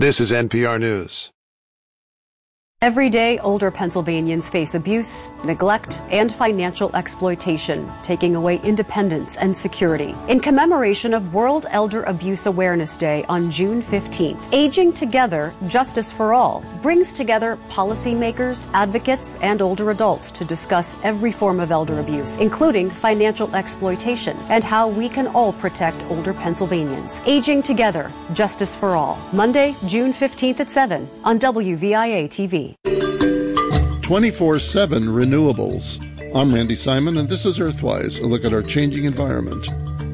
This is NPR News. Every day, older Pennsylvanians face abuse, neglect, and financial exploitation, taking away independence and security. In commemoration of World Elder Abuse Awareness Day on June 15th, Aging Together, Justice for All brings together policymakers, advocates, and older adults to discuss every form of elder abuse, including financial exploitation, and how we can all protect older Pennsylvanians. Aging Together, Justice for All, Monday, June 15th at 7 on WVIA-TV. 24/7 renewables. I'm Randy Simon, and this is Earthwise, a look at our changing environment.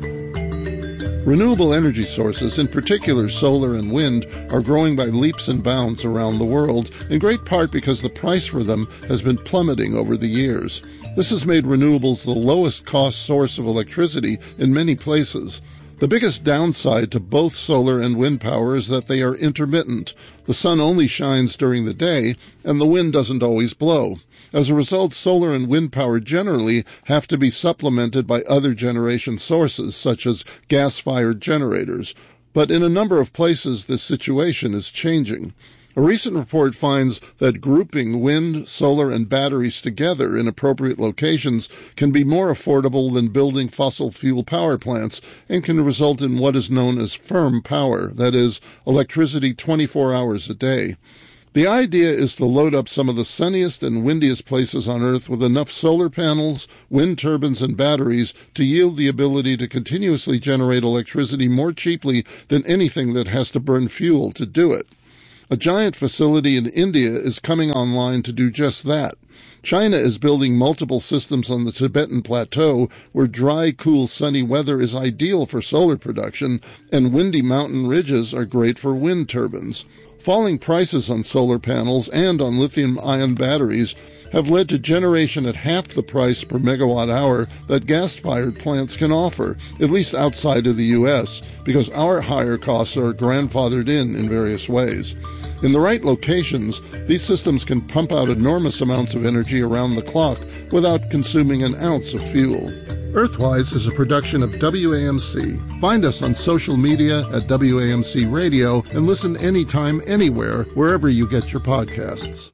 Renewable energy sources, in particular solar and wind, are growing by leaps and bounds around the world, in great part because the price for them has been plummeting over the years. This has made renewables the lowest cost source of electricity in many places. The biggest downside to both solar and wind power is that they are intermittent. The sun only shines during the day, and the wind doesn't always blow. As a result, solar and wind power generally have to be supplemented by other generation sources, such as gas-fired generators. But in a number of places, this situation is changing. A recent report finds that grouping wind, solar, and batteries together in appropriate locations can be more affordable than building fossil fuel power plants and can result in what is known as firm power, that is, electricity 24 hours a day. The idea is to load up some of the sunniest and windiest places on Earth with enough solar panels, wind turbines, and batteries to yield the ability to continuously generate electricity more cheaply than anything that has to burn fuel to do it. A giant facility in India is coming online to do just that. China is building multiple systems on the Tibetan Plateau where dry, cool, sunny weather is ideal for solar production, and windy mountain ridges are great for wind turbines. Falling prices on solar panels and on lithium-ion batteries have led to generation at half the price per megawatt hour that gas-fired plants can offer, at least outside of the U.S., because our higher costs are grandfathered in various ways. In the right locations, these systems can pump out enormous amounts of energy around the clock without consuming an ounce of fuel. Earthwise is a production of WAMC. Find us on social media at WAMC Radio and listen anytime, anywhere, wherever you get your podcasts.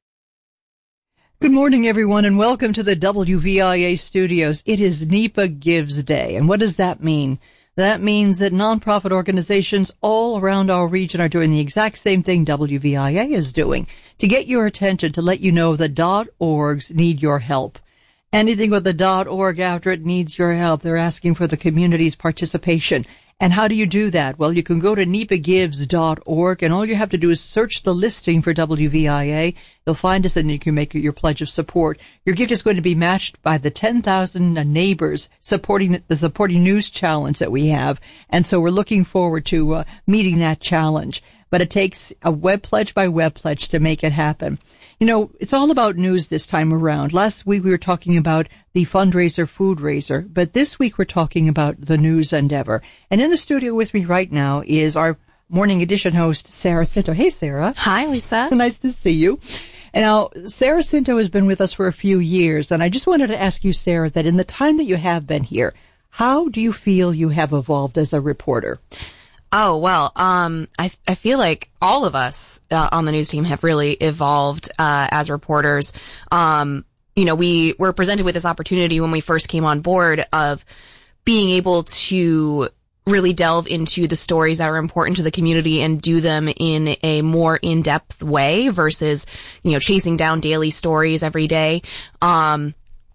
Good morning, everyone, and welcome to the WVIA studios. It is NEPA Gives Day. And what does that mean? That means that nonprofit organizations all around our region are doing the exact same thing WVIA is doing to get your attention, to let you know that .orgs need your help. Anything with the .org after it needs your help. They're asking for the community's participation. And how do you do that? Well, you can go to nepagives.org, and all you have to do is search the listing for WVIA. You'll find us, and you can make your pledge of support. Your gift is going to be matched by the 10,000 neighbors supporting the Supporting News Challenge that we have. And so we're looking forward to meeting that challenge. But it takes a web pledge by web pledge to make it happen. You know, it's all about news this time around. Last week we were talking about the fundraiser food raiser, but this week we're talking about the news endeavor. And in the studio with me right now is our morning edition host, Sarah Cinto. Hey, Sarah. Hi, Lisa. Nice to see you. And now, Sarah Cinto has been with us for a few years, and I just wanted to ask you, Sarah, that in the time that you have been here, how do you feel you have evolved as a reporter? Oh, well, I feel like all of us on the news team have really evolved as reporters. You know, we were presented with this opportunity when we first came on board of being able to really delve into the stories that are important to the community and do them in a more in-depth way versus, you know, chasing down daily stories every day. And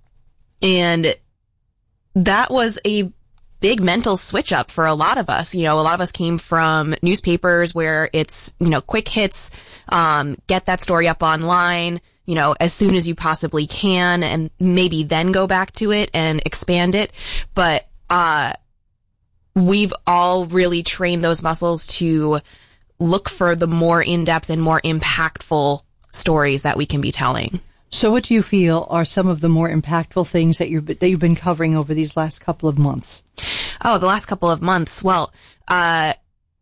that was a big mental switch up for a lot of us. You know, a lot of us came from newspapers where it's, you know, quick hits, get that story up online, you know, as soon as you possibly can, and maybe then go back to it and expand it. But, we've all really trained those muscles to look for the more in-depth and more impactful stories that we can be telling. So what do you feel are some of the more impactful things that you've been covering over these last couple of months? Oh, the last couple of months. Well, I've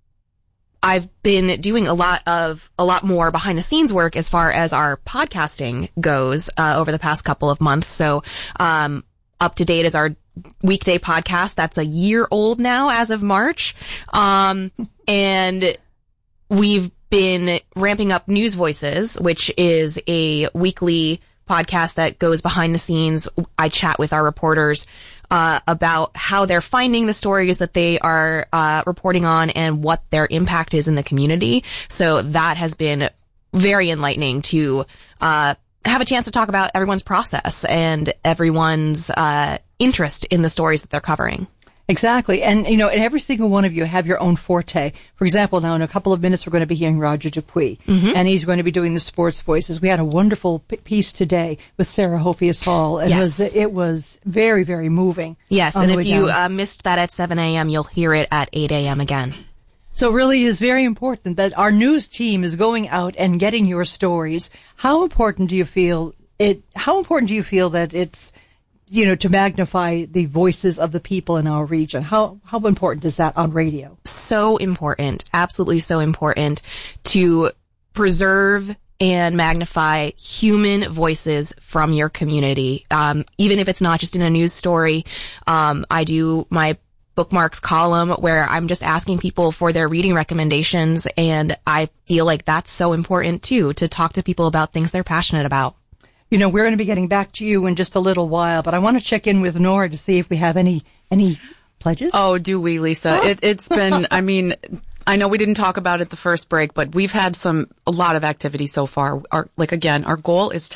been doing a lot more behind the scenes work as far as our podcasting goes, over the past couple of months. So, Up to Date is our weekday podcast. That's a year old now as of March. And we've been ramping up News Voices, which is a weekly podcast that goes behind the scenes. I chat with our reporters about how they're finding the stories that they are reporting on and what their impact is in the community. So that has been very enlightening to have a chance to talk about everyone's process and everyone's interest in the stories that they're covering. Exactly. And, and every single one of you have your own forte. For example, now in a couple of minutes, we're going to be hearing Roger Dupuis, and he's going to be doing the sports voices. We had a wonderful piece today with Sarah Hophius Hall. It was very, very moving. Yes. And if you missed that at 7 a.m., you'll hear it at 8 a.m. again. So it really is very important that our news team is going out and getting your stories. How important do you feel that it's, to magnify the voices of the people in our region? How important is that on radio? So important. Absolutely so important to preserve and magnify human voices from your community. Even if it's not just in a news story. I do my bookmarks column where I'm just asking people for their reading recommendations. And I feel like that's so important too, to talk to people about things they're passionate about. We're going to be getting back to you in just a little while, but I want to check in with Nora to see if we have any pledges. Oh, do we, Lisa? It's been, I know we didn't talk about it the first break, but we've had a lot of activity so far. Our goal is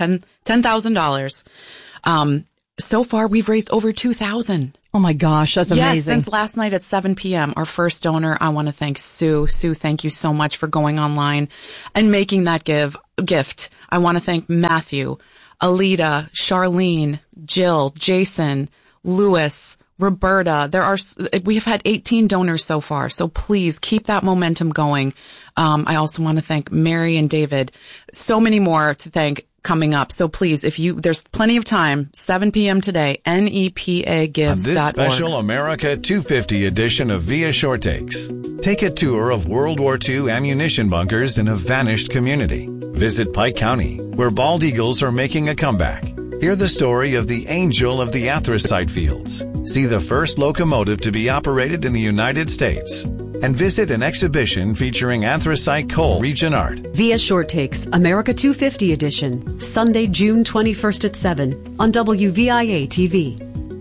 $10,000. So far we've raised over 2,000. Oh my gosh, that's amazing. Yes, since last night at 7 p.m. Our first donor, I want to thank Sue. Sue, thank you so much for going online and making that gift. I want to thank Matthew, Alita, Charlene, Jill, Jason, Lewis, Roberta. We have had 18 donors so far, so please keep that momentum going. I also want to thank Mary and David. So many more to thank coming up. So please, there's plenty of time, 7 p.m. today, nepagives.org. On this special America 250 edition of Via Short Takes, take a tour of World War II ammunition bunkers in a vanished community. Visit Pike County, where bald eagles are making a comeback. Hear the story of the Angel of the Anthracite Fields. See the first locomotive to be operated in the United States. And visit an exhibition featuring anthracite coal region art. Via Short Takes, America 250 edition, Sunday, June 21st at 7 on WVIA TV.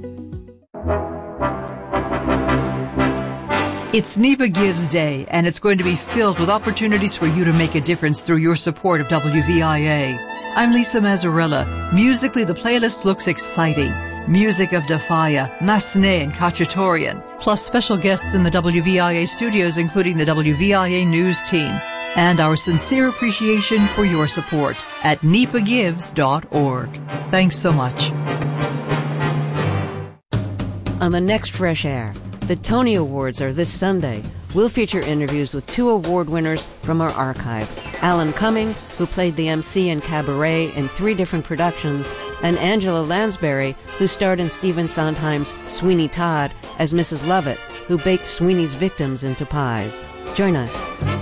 It's NEPA Gives Day, and it's going to be filled with opportunities for you to make a difference through your support of WVIA. I'm Lisa Mazzarella. Musically, the playlist looks exciting. Music of Defia, Massenet, and Khachaturian, plus special guests in the WVIA studios, including the WVIA news team. And our sincere appreciation for your support at nepagives.org. Thanks so much. On the next Fresh Air, the Tony Awards are this Sunday. We'll feature interviews with 2 award winners from our archive. Alan Cumming, who played the MC in Cabaret in 3 different productions, and Angela Lansbury, who starred in Stephen Sondheim's Sweeney Todd as Mrs. Lovett, who baked Sweeney's victims into pies. Join us.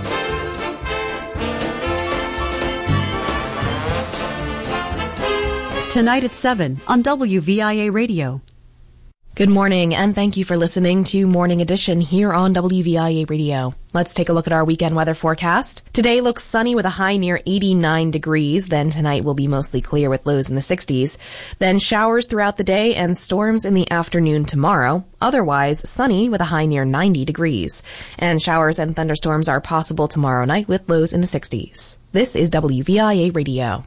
Tonight at 7 on WVIA Radio. Good morning, and thank you for listening to Morning Edition here on WVIA Radio. Let's take a look at our weekend weather forecast. Today looks sunny with a high near 89 degrees. Then tonight will be mostly clear with lows in the 60s. Then showers throughout the day and storms in the afternoon tomorrow. Otherwise, sunny with a high near 90 degrees. And showers and thunderstorms are possible tomorrow night with lows in the 60s. This is WVIA Radio.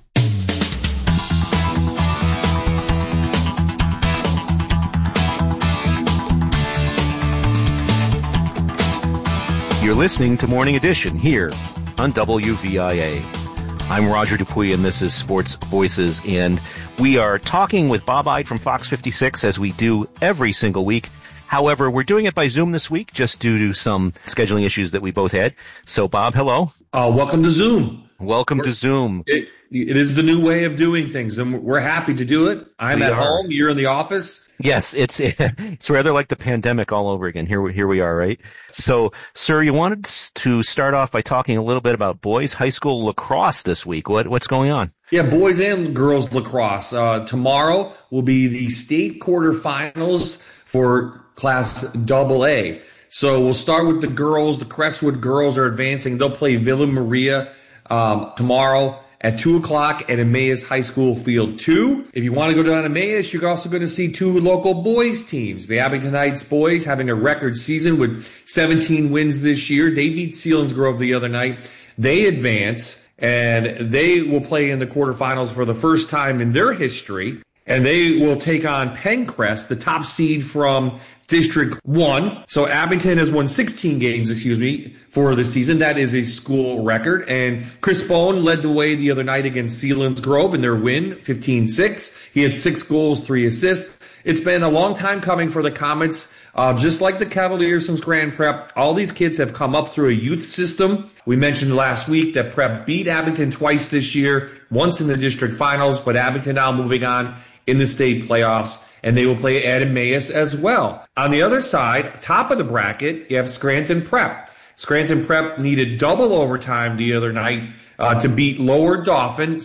You're listening to Morning Edition here on WVIA. I'm Roger Dupuis, and this is Sports Voices, and we are talking with Bob Ide from Fox 56 as we do every single week. However, we're doing it by Zoom this week just due to some scheduling issues that we both had. So, Bob, hello. Welcome to Zoom. Welcome to Zoom. It is the new way of doing things, and we're happy to do it. I'm at home. You're in the office. Yes, it's rather like the pandemic all over again. Here we are, right? So, sir, you wanted to start off by talking a little bit about boys high school lacrosse this week. What's going on? Yeah, boys and girls lacrosse. Tomorrow will be the state quarterfinals for Class AA. So we'll start with the girls. The Crestwood girls are advancing. They'll play Villa Maria tomorrow at 2 o'clock at Emmaus High School Field 2. If you want to go down to Emmaus, you're also going to see 2 local boys teams. The Abington Heights boys having a record season with 17 wins this year. They beat Selinsgrove the other night. They advance, and they will play in the quarterfinals for the first time in their history. And they will take on Pencrest, the top seed from District 1. So Abington has won 16 games, for the season. That is a school record. And Chris Bone led the way the other night against Selinsgrove in their win, 15-6. He had 6 goals, 3 assists. It's been a long time coming for the Comets. Just like the Cavaliers since Grand Prep, all these kids have come up through a youth system. We mentioned last week that Prep beat Abington twice this year, once in the district finals, but Abington now moving on in the state playoffs, and they will play at Emmaus as well. On the other side, top of the bracket, you have Scranton Prep. Scranton Prep needed double overtime the other night to beat Lower Dauphin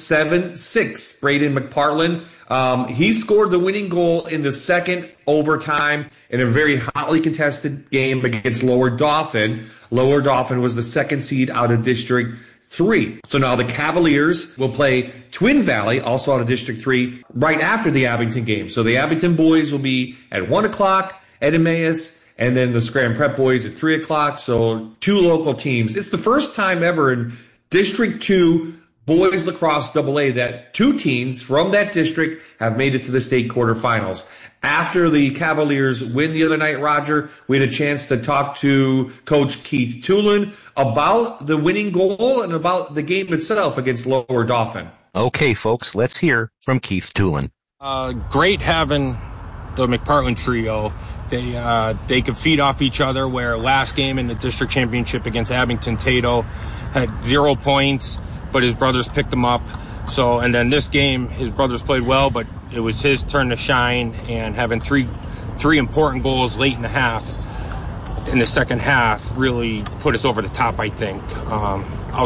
7-6. Braden McPartland, he scored the winning goal in the second overtime in a very hotly contested game against Lower Dauphin. Lower Dauphin was the second seed out of District 3. So now the Cavaliers will play Twin Valley, also out of District 3, right after the Abington game. So the Abington boys will be at 1 o'clock at Emmaus, and then the Scranton Prep boys at 3 o'clock. So 2 local teams. It's the first time ever in District 2 boys lacrosse AA that 2 teams from that district have made it to the state quarterfinals. After the Cavaliers win the other night, Roger, we had a chance to talk to Coach Keith Tulin about the winning goal and about the game itself against Lower Dauphin. Okay, folks, let's hear from Keith Tulin. Great having the McPartland trio. They could feed off each other, where last game in the district championship against Abington Tato had 0 points, but his brothers picked them up. So, and then this game, his brothers played well, but it was his turn to shine, and having three important goals late in the second half really put us over the top, I think.